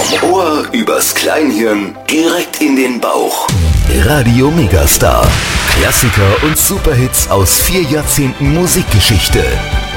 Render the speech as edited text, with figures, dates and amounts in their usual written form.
Vom Ohr übers Kleinhirn direkt in den Bauch. Radio Megastar. Klassiker und Superhits aus 4 Jahrzehnten Musikgeschichte.